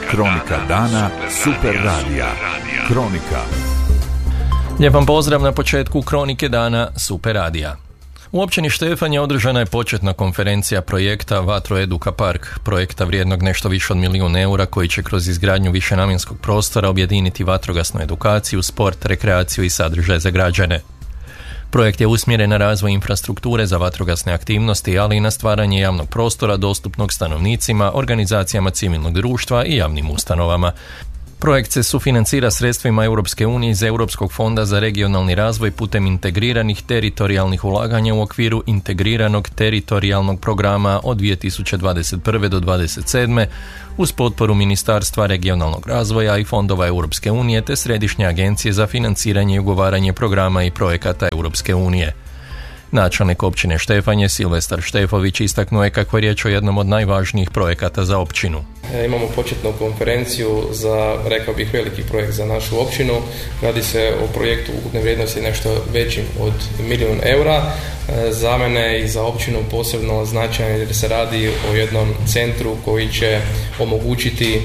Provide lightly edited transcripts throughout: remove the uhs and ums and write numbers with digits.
Kronika dana Super radija. Kronika. Lijep vam pozdrav na početku Kronike dana Super radija. U općini Štefanje održana je početna konferencija projekta Vatro Eduka Park, projekta vrijednog nešto više od €1.000.000 koji će kroz izgradnju višenamjenskog prostora objediniti vatrogasnu edukaciju, sport, rekreaciju i sadržaj za građane. Projekt je usmjeren na razvoj infrastrukture za vatrogasne aktivnosti, ali i na stvaranje javnog prostora dostupnog stanovnicima, organizacijama civilnog društva i javnim ustanovama. Projekt se sufinancira sredstvima Europske unije iz Europskog fonda za regionalni razvoj putem integriranih teritorijalnih ulaganja u okviru integriranog teritorijalnog programa od 2021. do 2027. uz potporu Ministarstva regionalnog razvoja i fondova Europske unije te Središnje agencije za financiranje i ugovaranje programa i projekata Europske unije. Načelnik općine Štefanje Silvestar Štefović istaknuo je kako je riječ o jednom od najvažnijih projekata za općinu. Imamo početnu konferenciju za, rekao bih, veliki projekt za našu općinu. Radi se o projektu ukupne vrijednosti nešto većim od €1.000.000. Za mene i za općinu posebno značajan jer se radi o jednom centru koji će omogućiti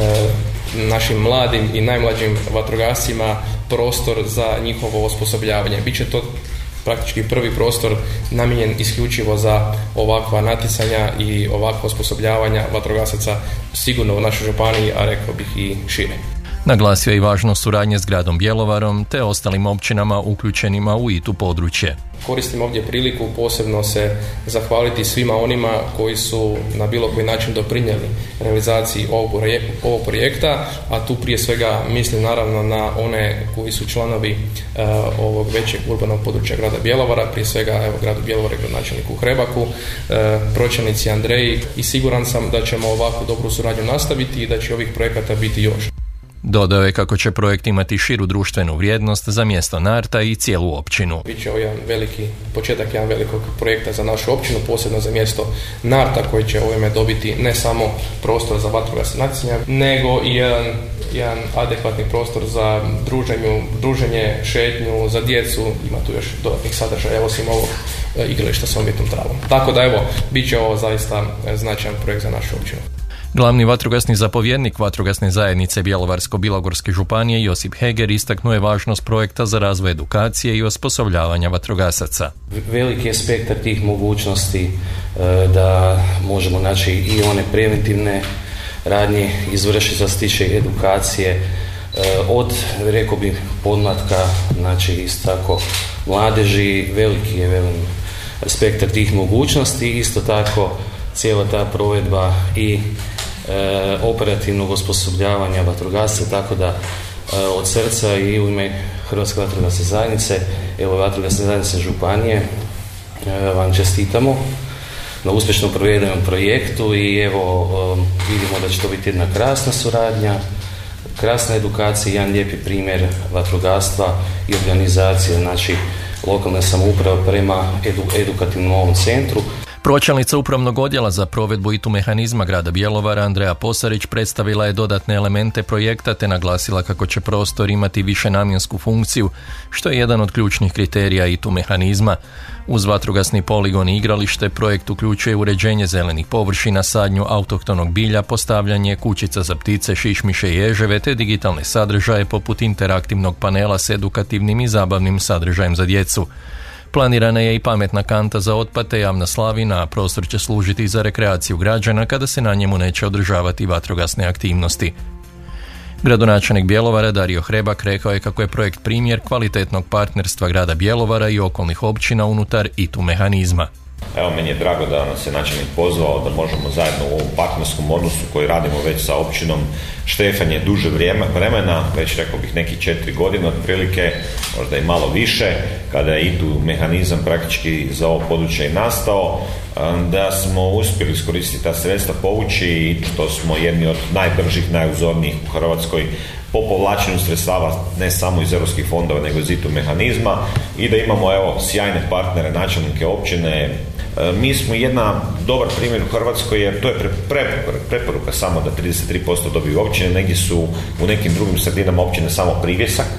našim mladim i najmlađim vatrogascima prostor za njihovo osposobljavanje. Biće to praktički prvi prostor namijenjen isključivo za ovakva natjecanja i ovakva osposobljavanja vatrogasaca sigurno u našoj županiji, a rekao bih i šire. Naglasio je i važnost suradnje s gradom Bjelovarom te ostalim općinama uključenima u ITU područje. Koristim ovdje priliku posebno se zahvaliti svima onima koji su na bilo koji način doprinijeli realizaciji ovog projekta, a tu prije svega mislim naravno na one koji su članovi ovog većeg urbanog područja grada Bjelovara, prije svega gradu Bjelovaru i gradonačelniku Hrebaku, pročelnici Andreji, i siguran sam da ćemo ovakvu dobru suradnju nastaviti i da će ovih projekata biti još. Dodao je kako će projekt imati širu društvenu vrijednost za mjesto Narta i cijelu općinu. Biće jedan veliki početak jedan velikog projekta za našu općinu, posebno za mjesto Narta koji će ovime dobiti ne samo prostor za vatrogasna natjecanja, nego i jedan adekvatni prostor za druženje, šetnju, za djecu. Ima tu još dodatnih sadržaja osim ovog igrališta sa umjetnom travom. Tako da bit će ovo zaista značajan projekt za našu općinu. Glavni vatrogasni zapovjednik vatrogasne zajednice Bjelovarsko-bilogorske županije Josip Heger istaknuo je važnost projekta za razvoj edukacije i osposobljavanja vatrogasaca. Veliki je spektar tih mogućnosti da možemo naći i one preventivne radnje izvršiti za stiče edukacije od, rekao bih, podmlatka, znači isto tako mladeži, veliki je spektar tih mogućnosti, isto tako cijela ta provedba i operativnog osposobljavanja vatrogasca, tako da od srca i u ime Hrvatske vatrogasne zajednice, vatrogasne zajednice županije vam čestitamo na uspješno provedenom projektu i vidimo da će to biti jedna krasna suradnja, krasna edukacija, jedan lijepi primjer vatrogastva i organizacije, znači lokalne samouprave prema edukativnom ovom centru. Pročelnica upravnog odjela za provedbu ITU mehanizma grada Bjelovara Andreja Posarić predstavila je dodatne elemente projekta te naglasila kako će prostor imati višenamjensku funkciju, što je jedan od ključnih kriterija ITU mehanizma. Uz vatrogasni poligon i igralište projekt uključuje uređenje zelenih površina, sadnju autohtonog bilja, postavljanje kućica za ptice, šišmiše i ježeve te digitalne sadržaje poput interaktivnog panela s edukativnim i zabavnim sadržajem za djecu. Planirana je i pametna kanta za otpad te javna slavina, a prostor će služiti za rekreaciju građana kada se na njemu neće održavati vatrogasne aktivnosti. Gradonačelnik Bjelovara Dario Hrebak rekao je kako je projekt primjer kvalitetnog partnerstva grada Bjelovara i okolnih općina unutar ITU mehanizma. Evo, meni je drago da nas je načelnik pozvao da možemo zajedno u ovom partnerskom odnosu koji radimo već sa općinom Štefanje duže vremena, već rekao bih neki 4 godine otprilike, možda i malo više, kada je ITU mehanizam praktički za ovo područje i nastao, da smo uspjeli iskoristiti ta sredstva, povući i što smo jedni od najbržih, najuzornijih u Hrvatskoj po povlačenju sredstava ne samo iz europskih fondova nego iz ITU mehanizma i da imamo sjajne partnere, načelnike općine. Mi smo jedan dobar primjer u Hrvatskoj jer to je preporuka samo da 33% dobiju općine, negdje su u nekim drugim sredinama općine samo privjesak,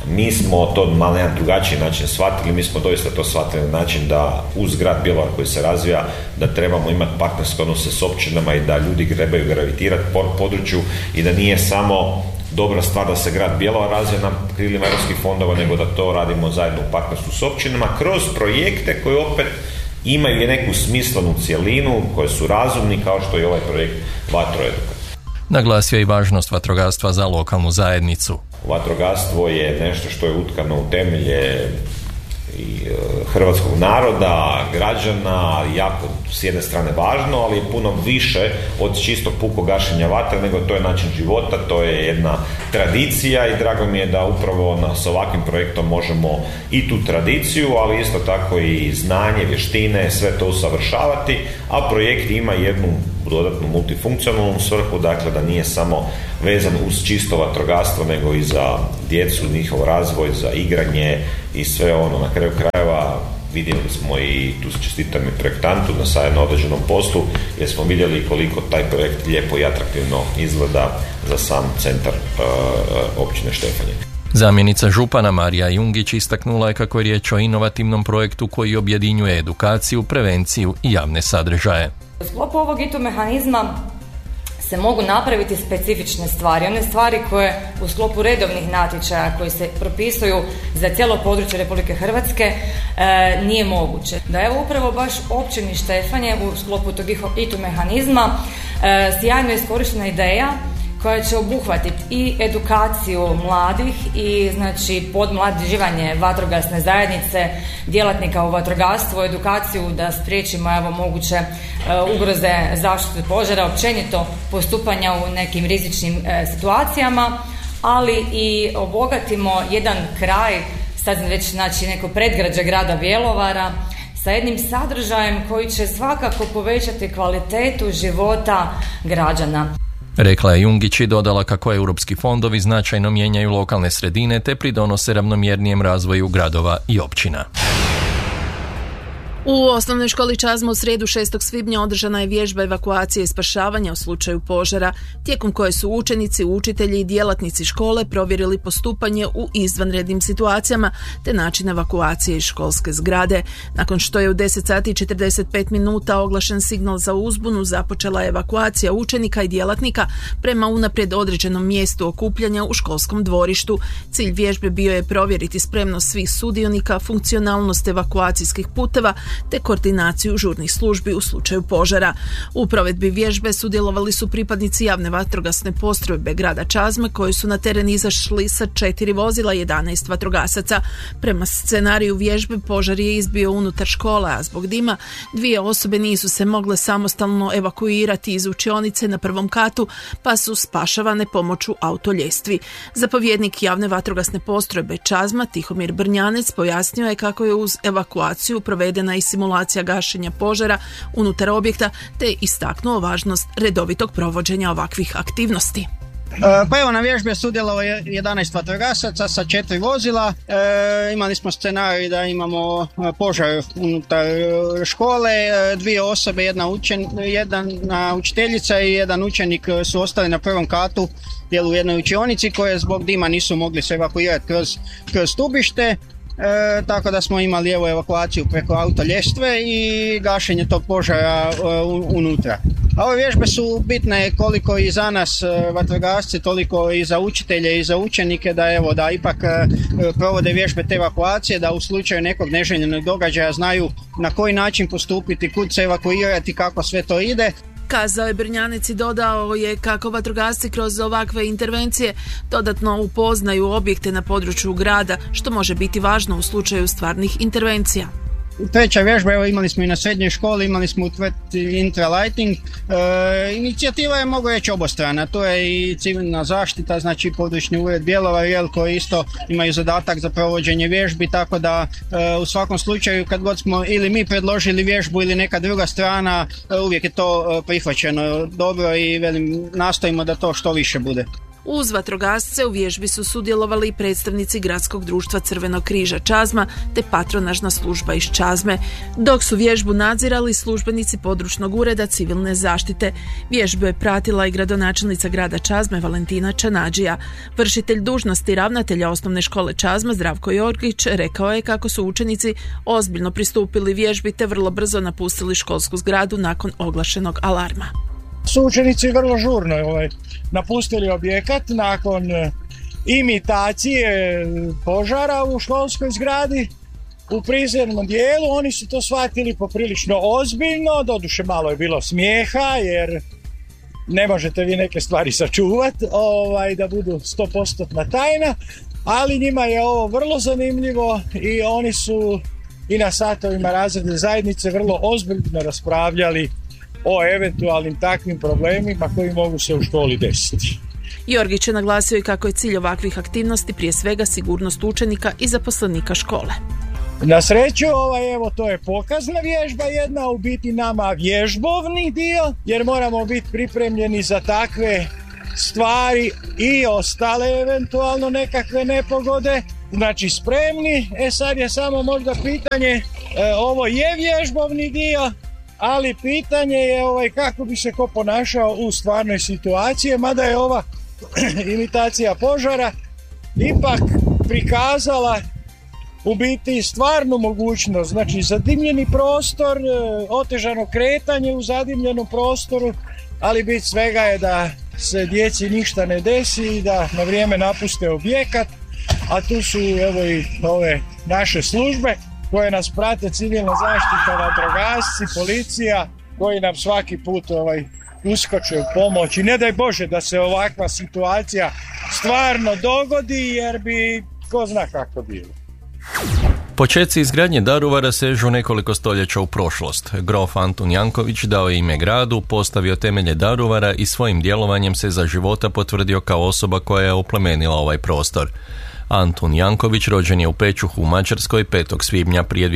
Mi smo to malo na jedan drugačiji način shvatili, mi smo doista to shvatili na način da uz grad Bjelovar koji se razvija, da trebamo imati partnerske odnose s općinama i da ljudi trebaju gravitirati po području i da nije samo dobra stvar da se grad Bjelovar razvija na krilima europskih fondova, nego da to radimo zajedno u partnerstvu s općinama kroz projekte koji opet imaju neku smislenu cjelinu, koje su razumni, kao što je ovaj projekt Vatroeduka. Naglasio je i važnost vatrogastva za lokalnu zajednicu. Vatrogastvo je nešto što je utkano u temelje i hrvatskog naroda, građana, jako s jedne strane važno, ali je puno više od čistog puko gašenja vatre, nego to je način života, to je jedna tradicija i drago mi je da upravo s ovakvim projektom možemo i tu tradiciju, ali isto tako i znanje, vještine, sve to usavršavati, a projekt ima jednu dodatnu multifunkcionalnu svrhu, dakle da nije samo vezan uz čisto vatrogastvo, nego i za djecu, njihov razvoj, za igranje i sve ono. Na kraju krajeva vidjeli smo i tu čestitam i projektantu na određenom poslu, jer smo vidjeli koliko taj projekt lijepo i atraktivno izgleda za sam centar općine Štefanje. Zamjenica župana Marija Jungić istaknula je kako je riječ o inovativnom projektu koji objedinjuje edukaciju, prevenciju i javne sadržaje. U sklopu ovog ITU mehanizma se mogu napraviti specifične stvari, one stvari koje u sklopu redovnih natječaja koji se propisuju za cijelo područje Republike Hrvatske nije moguće. Da je upravo baš općini Štefanje u sklopu tog ITU mehanizma sjajno iskorištena ideja koja će obuhvatiti i edukaciju mladih i znači podmlađivanje vatrogasne zajednice, djelatnika u vatrogastvu, edukaciju da spriječimo moguće ugroze zaštite požara, općenito postupanja u nekim rizičnim situacijama, ali i obogatimo jedan kraj, sad već znači neko predgrađe grada Bjelovara, sa jednim sadržajem koji će svakako povećati kvalitetu života građana. Rekla je Jungić i dodala kako europski fondovi značajno mijenjaju lokalne sredine te pridonose ravnomjernijem razvoju gradova i općina. U osnovnoj školi Čazma u srijedu 6. svibnja održana je vježba evakuacije i spašavanja u slučaju požara, tijekom koje su učenici, učitelji i djelatnici škole provjerili postupanje u izvanrednim situacijama te način evakuacije iz školske zgrade. Nakon što je u 10 sati i 45 minuta oglašen signal za uzbunu, započela je evakuacija učenika i djelatnika prema unaprijed određenom mjestu okupljanja u školskom dvorištu. Cilj vježbe bio je provjeriti spremnost svih sudionika, funkcionalnost evakuacijskih puteva te koordinaciju žurnih službi u slučaju požara. U provedbi vježbe sudjelovali su pripadnici javne vatrogasne postrojbe grada Čazme koji su na teren izašli sa 4 vozila i 11 vatrogasaca. Prema scenariju vježbe požar je izbio unutar škola, a zbog dima 2 osobe nisu se mogle samostalno evakuirati iz učionice na prvom katu, pa su spašavane pomoću autoljestvi. Zapovjednik javne vatrogasne postrojbe Čazma Tihomir Brnjanec pojasnio je kako je uz evakuaciju provedena i simulacija gašenja požara unutar objekta, te istaknuo važnost redovitog provođenja ovakvih aktivnosti. Pa evo, na vježbi je sudjelovalo 11 vatrogasaca sa 4 vozila. Imali smo scenarij da imamo požar unutar škole, 2 osobe, jedna učiteljica i jedan učenik su ostali na prvom katu dijelu u jednoj učionici koje zbog dima nisu mogli se evakuirati kroz stubište. Tako da smo imali evakuaciju preko autoljestve i gašenje tog požara unutra. A ove vježbe su bitne koliko i za nas vatrogasci, toliko i za učitelje i za učenike da ipak provode vježbe te evakuacije, da u slučaju nekog neželjenog događaja znaju na koji način postupiti, kud se evakuirati, kako sve to ide. Kazao je Brnjanec i dodao je kako vatrogasci kroz ovakve intervencije dodatno upoznaju objekte na području grada, što može biti važno u slučaju stvarnih intervencija. Treća vježba, evo imali smo i na srednjoj školi, imali smo u tvrtki Intralighting. Inicijativa je, mogu reći, obostrana. To je i civilna zaštita, znači područni ured Bjelovar, koji isto imaju zadatak za provođenje vježbi, tako da u svakom slučaju kad god smo ili mi predložili vježbu ili neka druga strana, uvijek je to prihvaćeno dobro i nastojimo da to što više bude. Uz vatrogasce u vježbi su sudjelovali i predstavnici Gradskog društva Crvenog križa Čazma te patronažna služba iz Čazme, dok su vježbu nadzirali službenici područnog ureda civilne zaštite. Vježbu je pratila i gradonačelnica grada Čazme Valentina Čanađija. Vršitelj dužnosti ravnatelja osnovne škole Čazma Zdravko Jorgić rekao je kako su učenici ozbiljno pristupili vježbi te vrlo brzo napustili školsku zgradu nakon oglašenog alarma. Su učenici vrlo žurno napustili objekat nakon imitacije požara u školskoj zgradi. U prizemnom dijelu oni su to shvatili poprilično ozbiljno, doduše malo je bilo smijeha jer ne možete vi neke stvari sačuvati da budu 100% tajna, ali njima je ovo vrlo zanimljivo i oni su i na satovima razredne zajednice vrlo ozbiljno raspravljali o eventualnim takvim problemima koji mogu se u školi desiti. Jorgić je naglasio i kako je cilj ovakvih aktivnosti prije svega sigurnost učenika i zaposlenika škole. Na sreću, to je pokazna vježba jedna, u biti nama vježbovni dio, jer moramo biti pripremljeni za takve stvari i ostale eventualno nekakve nepogode, znači spremni. Sad je samo možda pitanje, ovo je vježbovni dio, ali pitanje je kako bi se ko ponašao u stvarnoj situaciji, mada je ova imitacija požara ipak prikazala u biti stvarnu mogućnost, znači zadimljeni prostor, otežano kretanje u zadimljenom prostoru, ali bit svega je da se djeci ništa ne desi i da na vrijeme napuste objekat, a tu su i ove naše službe koje nas prate, civilna zaštita, vatrogasci, policija, koji nam svaki put uskoče u pomoć i ne daj Bože da se ovakva situacija stvarno dogodi, jer bi ko zna kako bilo. Početci izgradnje Daruvara sežu nekoliko stoljeća u prošlost. Grof Antun Janković dao je ime gradu, postavio temelje Daruvara i svojim djelovanjem se za života potvrdio kao osoba koja je oplemenila ovaj prostor. Antun Janković rođen je u Pečuhu u Mađarskoj 5. svibnja prije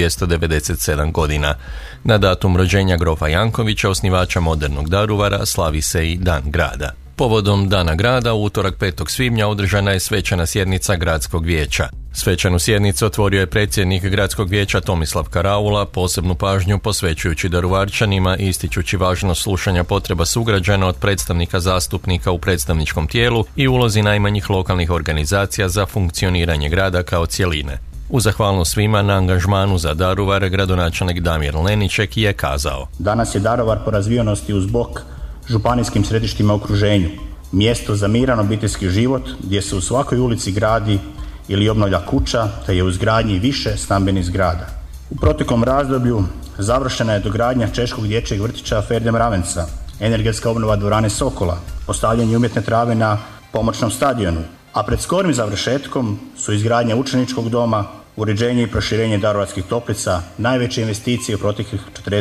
297 godina. Na datum rođenja grofa Jankovića, osnivača modernog Daruvara, slavi se i Dan grada. Povodom Dana grada, u utorak 5. svibnja održana je svečana sjednica Gradskog vijeća. Svečanu sjednicu otvorio je predsjednik Gradskog vijeća Tomislav Karaula, posebnu pažnju posvećujući Daruvarčanima i ističući važnost slušanja potreba sugrađana od predstavnika zastupnika u predstavničkom tijelu i ulozi najmanjih lokalnih organizacija za funkcioniranje grada kao cjeline. U zahvalnost svima na angažmanu za Daruvar, gradonačelnik Damir Leniček je kazao: Danas je Daruvar po razvijenosti uz bok županijskim središtima u okruženju, mjesto za miran obiteljski život gdje se u svakoj ulici gradi ili obnavlja kuća, te je u izgradnji više stambenih zgrada. U proteklom razdoblju završena je dogradnja češkog dječjeg vrtića Ferde Mravenca, energetska obnova dvorane Sokola, postavljanje umjetne trave na pomoćnom stadionu, a pred skorim završetkom su izgradnja učeničkog doma, uređenje i proširenje Daruvarskih toplica, najveće investicije u proteklih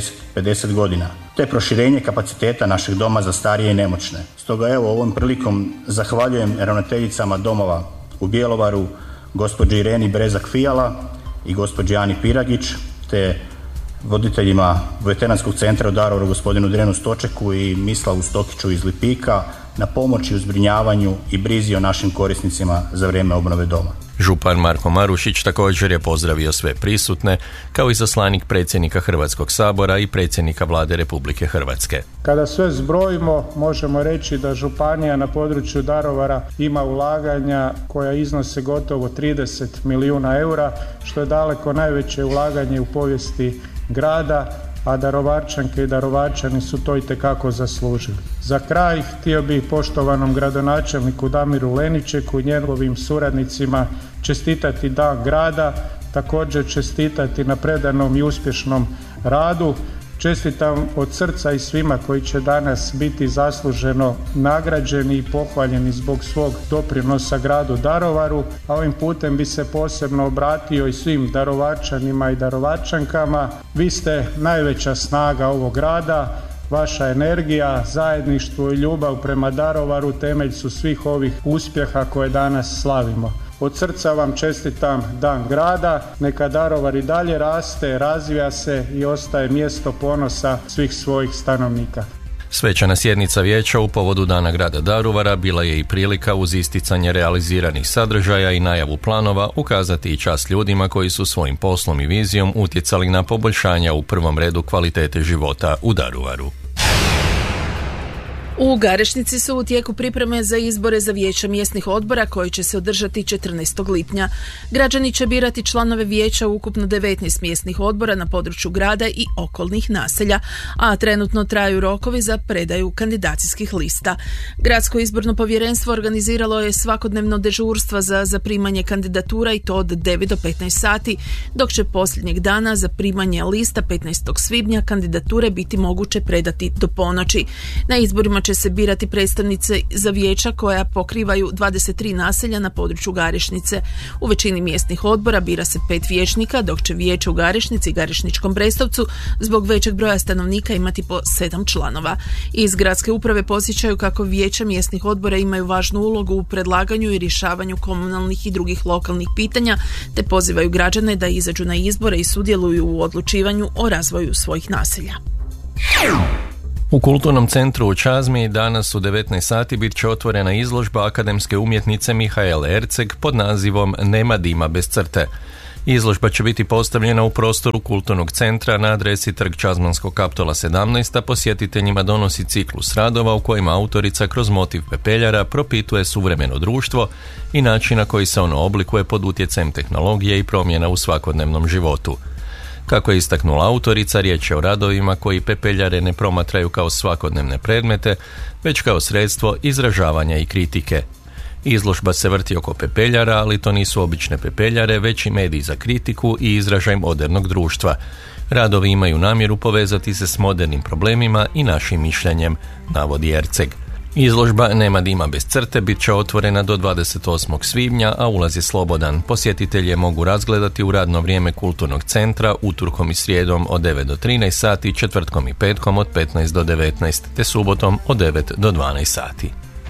40-50 godina, te proširenje kapaciteta našeg doma za starije i nemoćne. Stoga ovom prilikom zahvaljujem ravnateljicama domova u Bjelovaru, gospođi Ireni Brezak-Fijala i gospođi Ani Piragić, te voditeljima Veteranskog centra u Daruvaru, gospodinu Drenu Stočeku i Mislavu Stokiću iz Lipika, na pomoći u zbrinjavanju i brizi o našim korisnicima za vrijeme obnove doma. Župan Marko Marušić također je pozdravio sve prisutne, kao i zaslanik predsjednika Hrvatskog sabora i predsjednika Vlade Republike Hrvatske. Kada sve zbrojimo, možemo reći da županija na području Daruvara ima ulaganja koja iznose gotovo 30 milijuna eura, što je daleko najveće ulaganje u povijesti grada, a Daruvarčanke i Daruvarčani su to itekako zaslužili. Za kraj htio bih poštovanom gradonačelniku Damiru Leničeku i njegovim suradnicima čestitati Dan grada, također čestitati na predanom i uspješnom radu. Čestitam od srca i svima koji će danas biti zasluženo nagrađeni i pohvaljeni zbog svog doprinosa gradu Daruvaru, a ovim putem bi se posebno obratio i svim Daruvarčanima i Daruvarčankama. Vi ste najveća snaga ovog grada, vaša energija, zajedništvo i ljubav prema Daruvaru temelj su svih ovih uspjeha koje danas slavimo. Od srca vam čestitam Dan grada, neka Daruvar i dalje raste, razvija se i ostaje mjesto ponosa svih svojih stanovnika. Svečana sjednica vijeća u povodu Dana grada Daruvara bila je i prilika uz isticanje realiziranih sadržaja i najavu planova ukazati i čast ljudima koji su svojim poslom i vizijom utjecali na poboljšanja u prvom redu kvalitete života u Daruvaru. U Garešnici su u tijeku pripreme za izbore za vijeća mjesnih odbora koji će se održati 14. lipnja. Građani će birati članove vijeća u ukupno 19 mjesnih odbora na području grada i okolnih naselja, a trenutno traju rokovi za predaju kandidacijskih lista. Gradsko izborno povjerenstvo organiziralo je svakodnevno dežurstva za zaprimanje kandidatura i to od 9 do 15 sati, dok će posljednjeg dana za primanje lista 15. svibnja kandidature biti moguće predati do ponoći. Na izborima će se birati predstavnice za vijeća koja pokrivaju 23 naselja na području Garešnice. U većini mjesnih odbora bira se 5 vijećnika, dok će vijeće u Garešnici i Garešničkom Brestovcu zbog većeg broja stanovnika imati po 7 članova. Iz gradske uprave podsjećaju kako vijeća mjesnih odbora imaju važnu ulogu u predlaganju i rješavanju komunalnih i drugih lokalnih pitanja, te pozivaju građane da izađu na izbore i sudjeluju u odlučivanju o razvoju svojih naselja. U Kulturnom centru u Čazmi danas u 19 sati bit će otvorena izložba akademske umjetnice Mihaele Erceg pod nazivom Nema dima bez crte. Izložba će biti postavljena u prostoru Kulturnog centra na adresi Trg Čazmanskog Kaptola 17, a posjetiteljima donosi ciklus radova u kojima autorica kroz motiv pepeljara propituje suvremeno društvo i način na koji se ono oblikuje pod utjecajem tehnologije i promjena u svakodnevnom životu. Kako je istaknula autorica, riječ je o radovima koji pepeljare ne promatraju kao svakodnevne predmete, već kao sredstvo izražavanja i kritike. Izložba se vrti oko pepeljara, ali to nisu obične pepeljare, već i mediji za kritiku i izražaj modernog društva. Radovi imaju namjeru povezati se s modernim problemima i našim mišljenjem, navodi Erceg. Izložba Nema dima bez crte bit će otvorena do 28. svibnja, a ulaz je slobodan. Posjetitelji je mogu razgledati u radno vrijeme Kulturnog centra utorkom i srijedom od 9 do 13 sati, četvrtkom i petkom od 15 do 19, te subotom od 9 do 12 sati.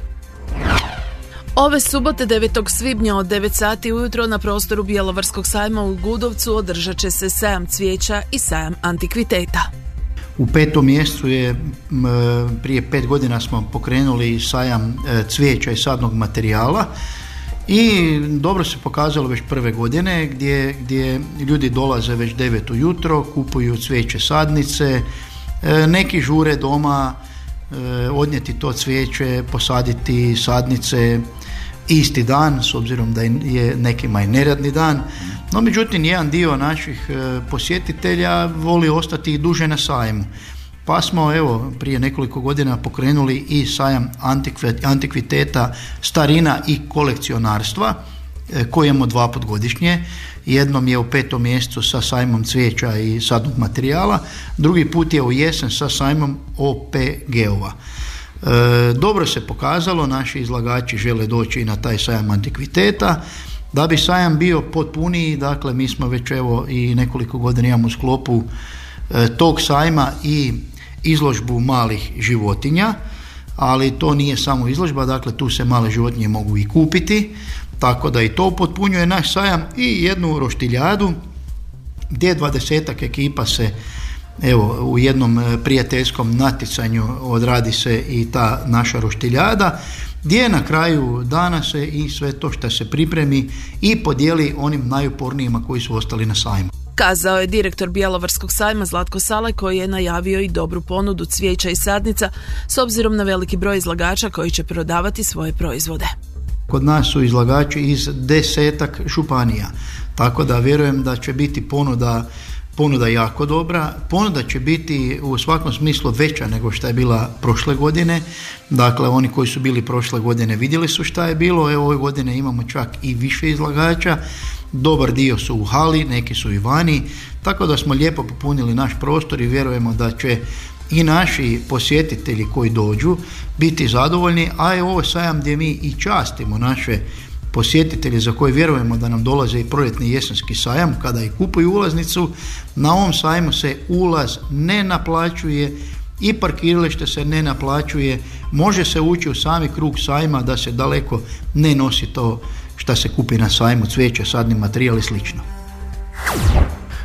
Ove subote 9. svibnja od 9 sati ujutro na prostoru Bjelovarskog sajma u Gudovcu održat će se sajam cvijeća i sajam antikviteta. U 5. mjesecu je prije 5 godina smo pokrenuli sajam cvijeća i sadnog materijala i dobro se pokazalo već prve godine gdje ljudi dolaze već 9 ujutro, kupuju cvijeće sadnice, neki žure doma odnijeti to cvijeće, posaditi sadnice isti dan, s obzirom da je nekima i neradni dan. No međutim, jedan dio naših posjetitelja voli ostati i duže na sajmu. Pa smo prije nekoliko godina pokrenuli i sajam antikviteta, starina i kolekcionarstva koji imamo 2 put godišnje. Jednom je u 5. mjesecu sa sajmom cvijeća i sadnog materijala, drugi put je u jesen sa sajmom OPG-ova. Dobro se pokazalo, naši izlagači žele doći i na taj sajam antikviteta. Da bi sajam bio potpuniji, dakle mi smo već i nekoliko godina imamo u sklopu tog sajma i izložbu malih životinja, ali to nije samo izložba, dakle tu se male životinje mogu i kupiti, tako da i to potpunjuje naš sajam i jednu roštiljadu gdje 20-ak ekipa se u jednom prijateljskom natjecanju odradi se i ta naša roštiljada, gdje na kraju dana se i sve to što se pripremi i podijeli onim najupornijima koji su ostali na sajmu. Kazao je direktor Bjelovarskog sajma Zlatko Salaj, koji je najavio i dobru ponudu cvijeća i sadnica s obzirom na veliki broj izlagača koji će prodavati svoje proizvode. Kod nas su izlagači iz 10-ak županija, tako da vjerujem da će biti ponuda jako dobra. Ponuda će biti u svakom smislu veća nego što je bila prošle godine. Dakle, oni koji su bili prošle godine vidjeli su šta je bilo. Ove godine imamo čak i više izlagača. Dobar dio su u hali, neki su i vani. Tako da smo lijepo popunili naš prostor i vjerujemo da će i naši posjetitelji koji dođu biti zadovoljni. A je ovo sajam gdje mi i častimo naše posjetitelji za koje vjerujemo da nam dolaze i proljetni jesenski sajam, kada i kupuju ulaznicu. Na ovom sajmu se ulaz ne naplaćuje i parkiralište se ne naplaćuje, može se ući u sami krug sajma da se daleko ne nosi to što se kupi na sajmu, cvijeće, sadni materijal i slično.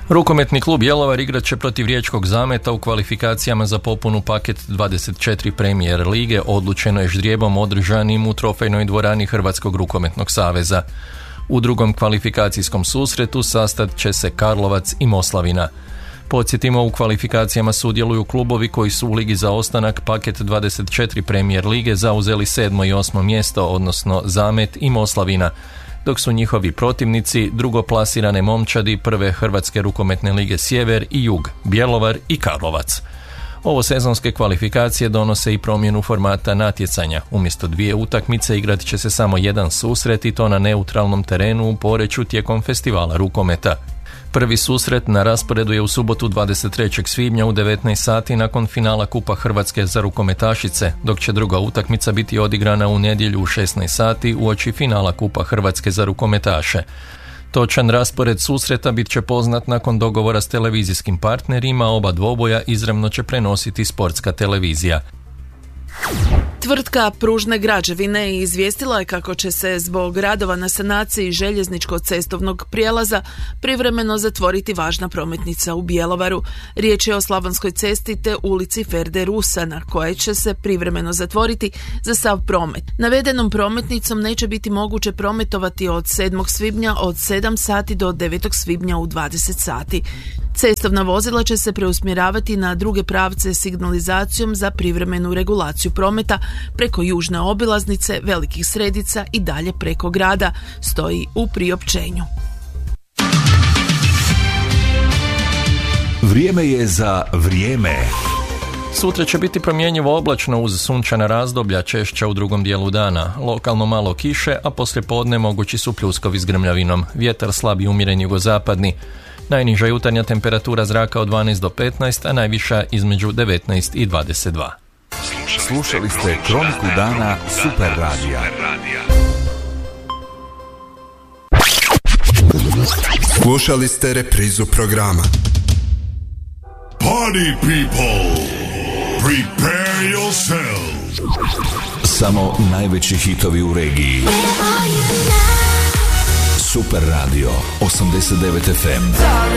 Rukometni klub Bjelovar igrat će protiv Riječkog Zameta u kvalifikacijama za popunu paket 24 Premier lige, odlučeno je ždrijebom održanim u trofejnoj dvorani Hrvatskog rukometnog saveza. U drugom kvalifikacijskom susretu sastat će se Karlovac i Moslavina. Podsjetimo, u kvalifikacijama sudjeluju klubovi koji su u ligi za ostanak paket 24 Premier lige zauzeli 7. i 8. mjesto, odnosno Zamet i Moslavina, dok su njihovi protivnici drugoplasirane momčadi prve Hrvatske rukometne lige Sjever i Jug, Bjelovar i Karlovac. Ovo sezonske kvalifikacije donose i promjenu formata natjecanja. Umjesto 2 utakmice igrat će se samo jedan susret i to na neutralnom terenu u Poreču tijekom festivala rukometa. Prvi susret na rasporedu je u subotu 23. svibnja u 19 sati nakon finala Kupa Hrvatske za rukometašice, dok će druga utakmica biti odigrana u nedjelju u 16 sati uoči finala Kupa Hrvatske za rukometaše. Točan raspored susreta bit će poznat nakon dogovora s televizijskim partnerima, oba dvoboja izravno će prenositi Sportska televizija. Tvrtka Pružne građevine izvijestila je kako će se zbog radova na sanaciji željezničko-cestovnog prijelaza privremeno zatvoriti važna prometnica u Bjelovaru. Riječ je o Slavonskoj cesti te ulici Ferde Rusa, na koje će se privremeno zatvoriti za sav promet. Navedenom prometnicom neće biti moguće prometovati od 7. svibnja od 7 sati do 9. svibnja u 20 sati. Cestovna vozila će se preusmjeravati na druge pravce signalizacijom za privremenu regulaciju prometa preko južne obilaznice, Velikih Sredica i dalje preko grada, stoji u priopćenju. Vrijeme je za vrijeme. Sutra će biti promjenjivo oblačno uz sunčana razdoblja, češća u drugom dijelu dana. Lokalno malo kiše, a poslije podne mogući su pljuskovi s grmljavinom. Vjetar slab i umjeren jugozapadni. Najniža jutarnja temperatura zraka od 12 do 15, a najviša između 19 i 22. Slušali ste Kroniku dana Super radija. Slušali ste reprizu programa. Party people, prepare yourselves. Samo najveći hitovi u regiji. Super radio 89 FM.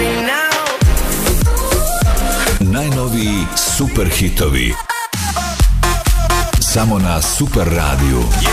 Najnoviji super hitovi. Samo na Super radiju.